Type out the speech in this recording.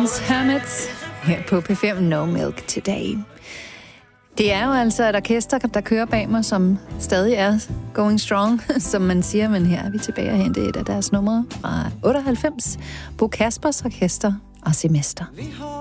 Dance Hermits her på P5 No Milk Today. Det er jo altså et orkester, der kører bag mig, som stadig er going strong, som man siger, men her er vi tilbage og hente et af deres numre fra 98. Bo Kaspers Orkester og Semester. Vi har